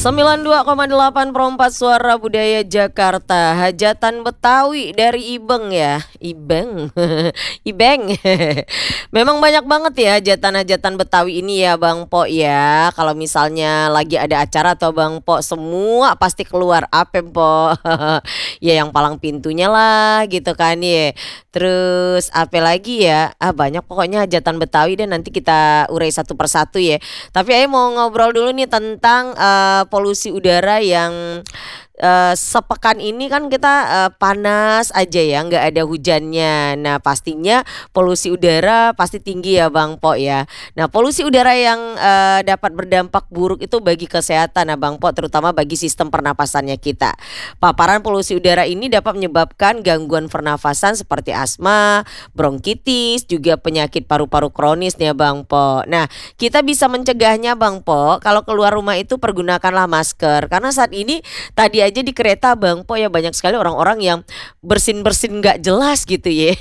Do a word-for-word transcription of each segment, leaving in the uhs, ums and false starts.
sembilan puluh dua koma delapan Perempat Suara Budaya Jakarta. Hajatan Betawi dari Ibeng ya. Ibeng. Ibeng. Memang banyak banget ya hajatan-hajatan Betawi ini ya Bang Po ya. Kalau misalnya lagi ada acara atau Bang Po, semua pasti keluar apa Po? Ya yang palang pintunya lah gitu kan ya. Terus apa lagi ya? Ah banyak pokoknya hajatan Betawi, dan nanti kita urai satu persatu ya. Tapi Ayo mau ngobrol dulu nih tentang eh, polusi udara yang eh, sepekan ini kan kita eh, panas aja ya, nggak ada hujannya. Nah pastinya polusi udara pasti tinggi ya Bang Po ya. Nah polusi udara yang eh, dapat berdampak buruk itu bagi kesehatan nah Bang Po, terutama bagi sistem pernapasannya kita. Paparan polusi udara ini dapat menyebabkan gangguan pernafasan seperti asma, bronkitis, juga penyakit paru-paru kronis nih ya Bang Po. Nah kita bisa mencegahnya Bang Po, kalau keluar rumah itu pergunakanlah masker. Karena saat ini tadi aja di kereta Bang Po ya, banyak sekali orang-orang yang bersin-bersin nggak jelas gitu ya.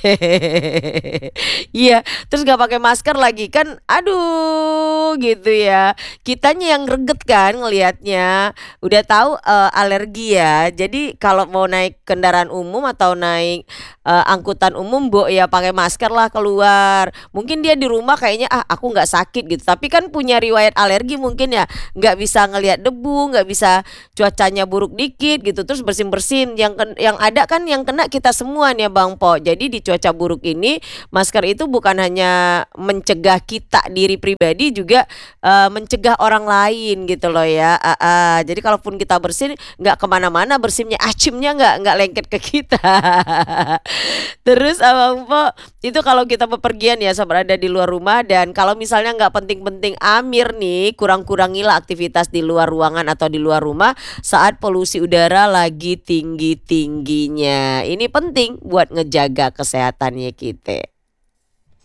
Iya, terus nggak pakai masker lagi kan, aduh gitu ya. Kitanya yang greget kan ngelihatnya. Udah tahu eh, alergi ya. Jadi kalau mau naik kendaraan umum atau naik eh, angkutan umum, Bo ya pakai masker lah keluar. Mungkin dia di rumah kayaknya ah aku nggak sakit gitu, tapi kan punya riwayat alergi mungkin ya, nggak bisa ngelihat debu, nggak bisa, cuacanya buruk dikit gitu, terus bersin-bersin yang ken- yang ada kan yang kena kita semua nih ya Bang Po. Jadi di cuaca buruk ini masker itu bukan hanya mencegah kita diri pribadi, juga eh, mencegah orang lain gitu loh ya. Ah, ah. Jadi kalaupun kita bersin nggak kemana-mana, bersinnya acimnya nggak nggak lengket ke kita. Terus Abang Po, itu kalau kita bepergian ya saat berada di luar rumah, dan kalau misalnya nggak penting-penting amir nih, kurang-kurangilah aktivitas di luar ruangan atau di luar rumah saat polusi udara lagi tinggi-tingginya. Ini penting buat ngejaga kesehatannya kita.